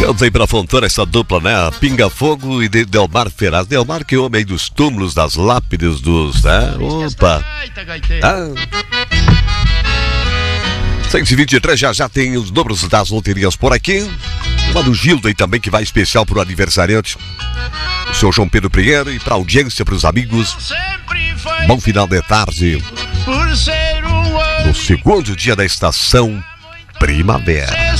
Temos aí pra Fontana essa dupla, né? Pinga Fogo e Delmar Ferraz. Delmar, que homem aí dos túmulos, das lápides, dos... né? Opa! 123, já tem os números das loterias por aqui. Uma do Gildo aí também, que vai especial pro aniversariante, o seu João Pedro Pinheiro, e pra audiência, pros amigos. Bom final de tarde. No segundo dia da estação primavera.